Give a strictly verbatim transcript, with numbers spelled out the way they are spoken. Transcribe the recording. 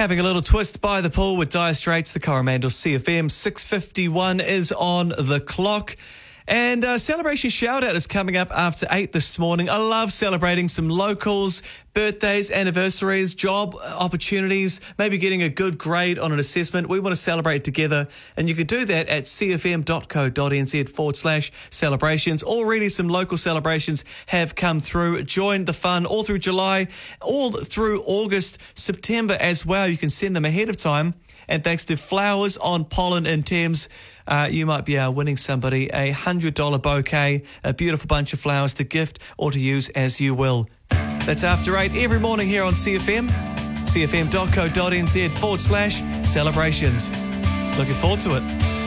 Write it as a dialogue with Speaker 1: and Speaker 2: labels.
Speaker 1: Having a little twist by the pool with Dire Straits, the Coromandel C F M. six fifty-one is on the clock. And uh, Celebration Shout-Out is coming up after eight this morning. I love celebrating some locals, birthdays, anniversaries, job opportunities, maybe getting a good grade on an assessment. We want to celebrate together, and you can do that at cfm.co.nz forward slash celebrations. Already some local celebrations have come through. Join the fun all through July, all through August, September as well. You can send them ahead of time. And thanks to Flowers on Pollen in Thames, uh, you might be uh, winning somebody a one hundred dollars bouquet, a beautiful bunch of flowers to gift or to use as you will. That's after eight every morning here on C F M, cfm.co.nz forward slash celebrations. Looking forward to it.